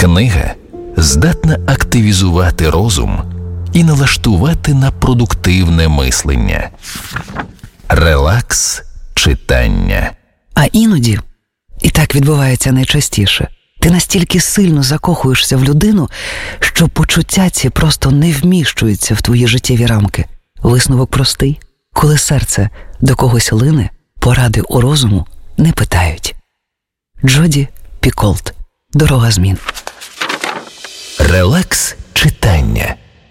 Книга здатна активізувати розум і налаштувати на продуктивне мислення. Релакс читання. А іноді, і так відбувається найчастіше, ти настільки сильно закохуєшся в людину, що почуття ці просто не вміщуються в твої життєві рамки. Висновок простий. Коли серце до когось лине, поради у розуму не питають. Джоді Піколт. Дорога змін. Релакс читання.